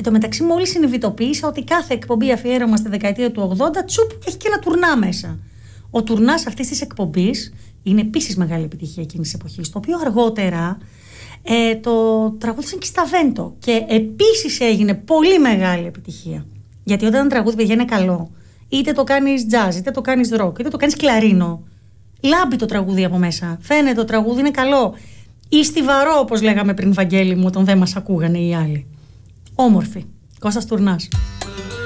Εν τω μεταξύ, μόλις συνειδητοποίησα ότι κάθε εκπομπή αφιέρωμα στη δεκαετία του 80, τσουπ, έχει και ένα τουρνά μέσα. Ο τουρνάς αυτής της εκπομπής είναι επίσης μεγάλη επιτυχία εκείνης της εποχής. Το οποίο αργότερα το τραγούδισαν και στα Βέντο. Και επίσης έγινε πολύ μεγάλη επιτυχία. Γιατί όταν ένα τραγούδι πηγαίνει καλό, είτε το κάνεις jazz, είτε το κάνεις rock, είτε το κάνεις κλαρίνο, λάμπει το τραγούδι από μέσα. Φαίνεται το τραγούδι είναι καλό. Ή στιβαρό, όπως λέγαμε πριν, Βαγγέλη μου, όταν δεν μας ακούγανε οι άλλοι. Όμορφη. Κώστας Τουρνάς.